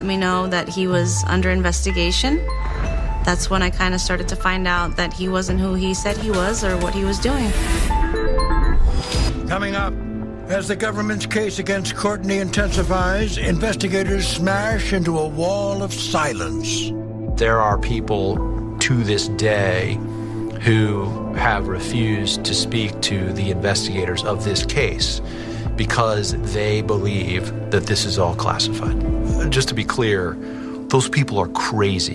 Let me know that he was under investigation. That's when I kind of started to find out that he wasn't who he said he was or what he was doing. Coming up, as the government's case against Courtney intensifies, investigators smash into a wall of silence. There are people to this day who have refused to speak to the investigators of this case because they believe that this is all classified. Just to be clear, those people are crazy.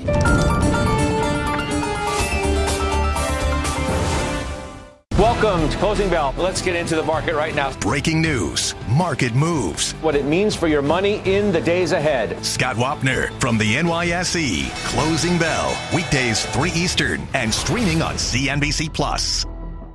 Welcome to Closing Bell. Let's get into the market right now. Breaking news, market moves, what it means for your money in the days ahead. Scott Wapner from the NYSE. Closing Bell, weekdays 3 Eastern and streaming on CNBC Plus.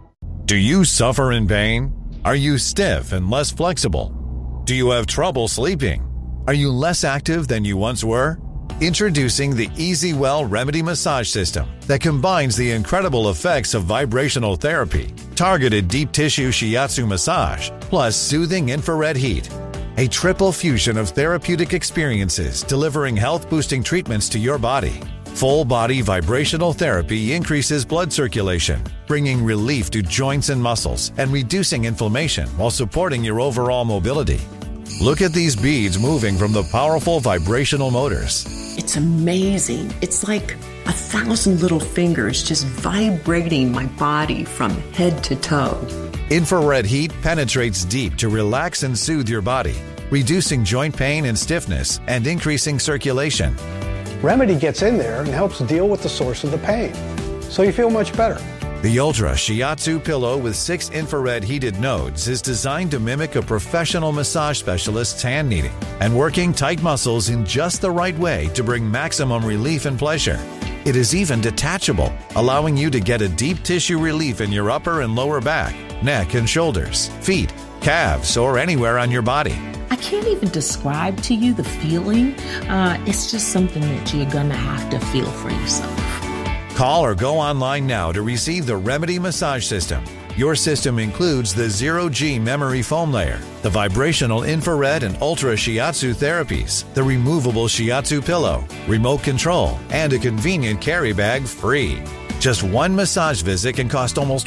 Do you suffer in pain? Are you stiff and less flexible? Do you have trouble sleeping? Are you less active than you once were? Introducing the EasyWell Remedy Massage System that combines the incredible effects of vibrational therapy, targeted deep tissue shiatsu massage, plus soothing infrared heat. A triple fusion of therapeutic experiences delivering health-boosting treatments to your body. Full-body vibrational therapy increases blood circulation, bringing relief to joints and muscles and reducing inflammation while supporting your overall mobility. Look at these beads moving from the powerful vibrational motors. It's amazing. It's like 1,000 little fingers just vibrating my body from head to toe. Infrared heat penetrates deep to relax and soothe your body, reducing joint pain and stiffness and increasing circulation. Remedy gets in there and helps deal with the source of the pain, so you feel much better. The Ultra Shiatsu pillow with 6 infrared heated nodes is designed to mimic a professional massage specialist's hand kneading and working tight muscles in just the right way to bring maximum relief and pleasure. It is even detachable, allowing you to get a deep tissue relief in your upper and lower back, neck and shoulders, feet, calves, or anywhere on your body. I can't even describe to you the feeling. It's just something that you're going to have to feel for yourself. Call or go online now to receive the Remedy Massage System. Your system includes the Zero-G memory foam layer, the vibrational infrared and ultra shiatsu therapies, the removable shiatsu pillow, remote control, and a convenient carry bag free. Just one massage visit can cost almost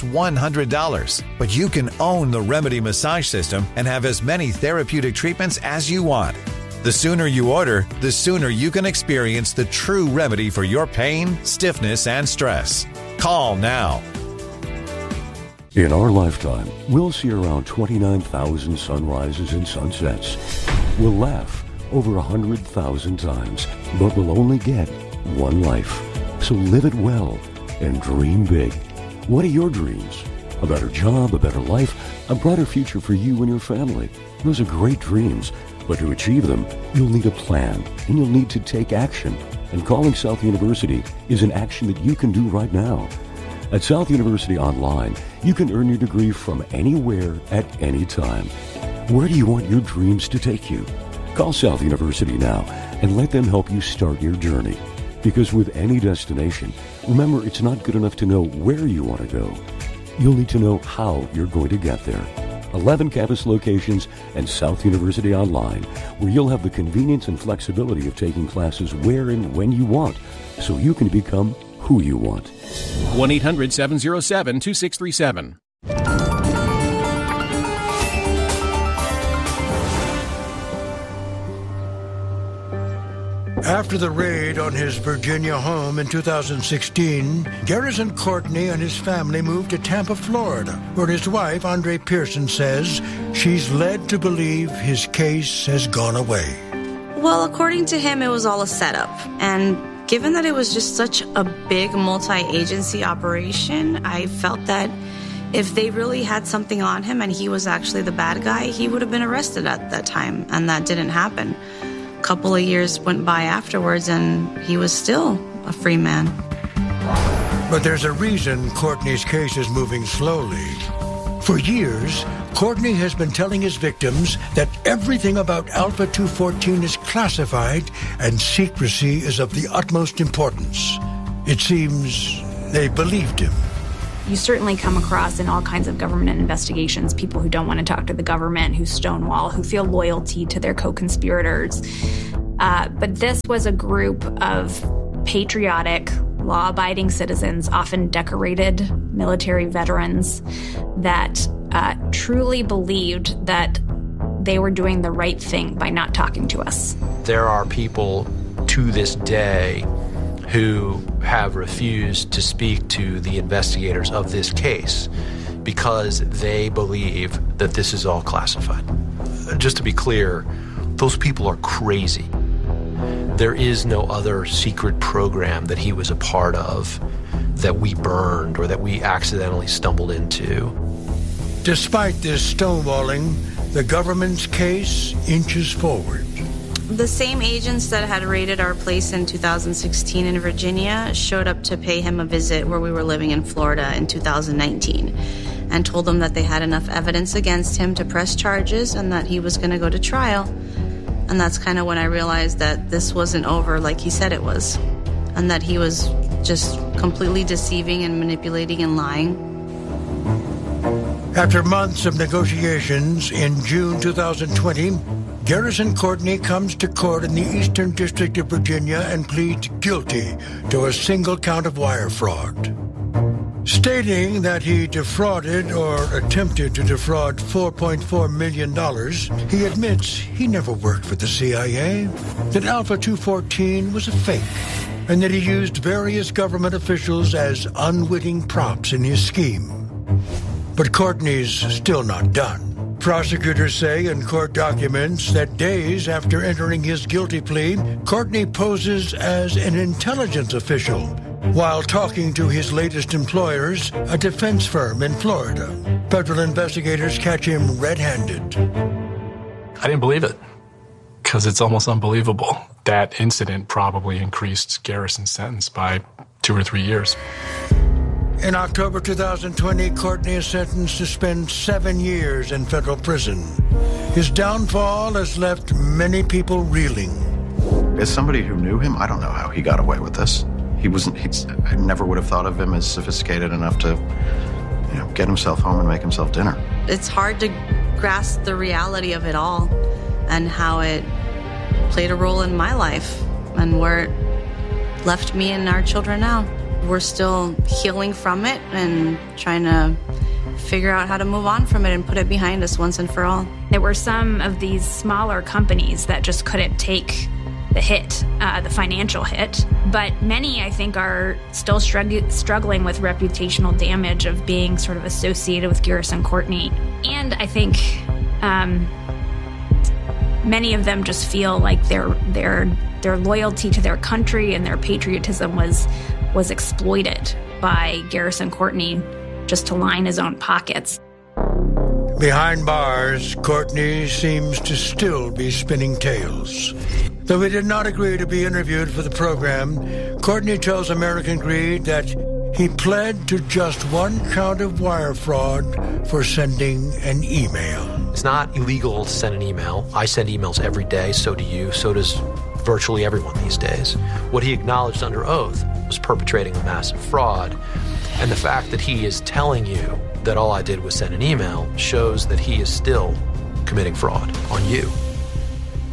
$100, but you can own the Remedy Massage System and have as many therapeutic treatments as you want. The sooner you order, the sooner you can experience the true remedy for your pain, stiffness, and stress. Call now. In our lifetime, we'll see around 29,000 sunrises and sunsets. We'll laugh over 100,000 times, but we'll only get one life. So live it well and dream big. What are your dreams? A better job, a better life, a brighter future for you and your family. Those are great dreams. But to achieve them, you'll need a plan, and you'll need to take action. And calling South University is an action that you can do right now. At South University Online, you can earn your degree from anywhere at any time. Where do you want your dreams to take you? Call South University now and let them help you start your journey. Because with any destination, remember, it's not good enough to know where you want to go. You'll need to know how you're going to get there. 11 campus locations and South University Online, where you'll have the convenience and flexibility of taking classes where and when you want, so you can become who you want. 1-800-707-2637. After the raid on his Virginia home in 2016, Garrison Courtney and his family moved to Tampa, Florida, where his wife, Andre Pearson, says she's led to believe his case has gone away. Well, according to him, it was all a setup. And given that it was just such a big multi-agency operation, I felt that if they really had something on him and he was actually the bad guy, he would have been arrested at that time, and that didn't happen. Couple of years went by afterwards and he was still a free man. But there's a reason Courtney's case is moving slowly. For years, Courtney has been telling his victims that everything about Alpha 214 is classified and secrecy is of the utmost importance. It seems they believed him. You certainly come across in all kinds of government investigations people who don't want to talk to the government, who stonewall, who feel loyalty to their co-conspirators. But this was a group of patriotic, law-abiding citizens, often decorated military veterans, that truly believed that they were doing the right thing by not talking to us. There are people to this day who have refused to speak to the investigators of this case because they believe that this is all classified. Just to be clear, those people are crazy. There is no other secret program that he was a part of that we burned or that we accidentally stumbled into. Despite this stonewalling, the government's case inches forward. The same agents that had raided our place in 2016 in Virginia showed up to pay him a visit where we were living in Florida in 2019 and told him that they had enough evidence against him to press charges and that he was going to go to trial. And that's kind of when I realized that this wasn't over like he said it was, and that he was just completely deceiving and manipulating and lying. After months of negotiations, in June 2020, Garrison Courtney comes to court in the Eastern District of Virginia and pleads guilty to a single count of wire fraud. Stating that he defrauded or attempted to defraud $4.4 million, he admits he never worked for the CIA, that Alpha 214 was a fake, and that he used various government officials as unwitting props in his scheme. But Courtney's still not done. Prosecutors say in court documents that days after entering his guilty plea, Courtney poses as an intelligence official while talking to his latest employers, a defense firm in Florida. Federal investigators catch him red-handed. I didn't believe it, because it's almost unbelievable. That incident probably increased Garrison's sentence by 2 or 3 years. In October 2020, Courtney is sentenced to spend 7 years in federal prison. His downfall has left many people reeling. As somebody who knew him, I don't know how he got away with this. I never would have thought of him as sophisticated enough to, get himself home and make himself dinner. It's hard to grasp the reality of it all and how it played a role in my life and where it left me and our children now. We're still healing from it and trying to figure out how to move on from it and put it behind us once and for all. There were some of these smaller companies that just couldn't take the hit, the financial hit. But many, I think, are still struggling with reputational damage of being sort of associated with Garrison Courtney. And I think many of them just feel like their loyalty to their country and their patriotism was exploited by Garrison Courtney just to line his own pockets. Behind bars, Courtney seems to still be spinning tales. Though he did not agree to be interviewed for the program, Courtney tells American Greed that he pled to just 1 count of wire fraud for sending an email. It's not illegal to send an email. I send emails every day, so do you, so does virtually everyone these days. What he acknowledged under oath was perpetrating a massive fraud, and the fact that he is telling you that all I did was send an email shows that he is still committing fraud on you.